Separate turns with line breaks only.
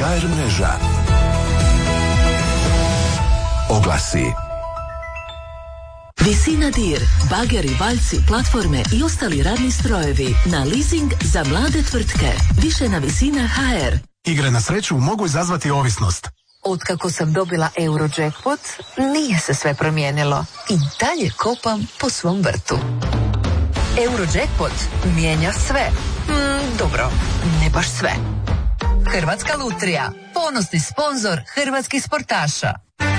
HR mreža. Oglasi.
Visina dir, bageri, valjci, platforme i ostali radni strojevi na leasing za mlade tvrtke. Više na Visina HR.
Igre na sreću mogu izazvati ovisnost.
Otkako sam dobila Eurojackpot, nije se sve promijenilo. I dalje kopam po svom vrtu. Eurojackpot mijenja sve. Dobro, ne baš sve. Hrvatska lutrija, ponosni sponzor hrvatskih sportaša.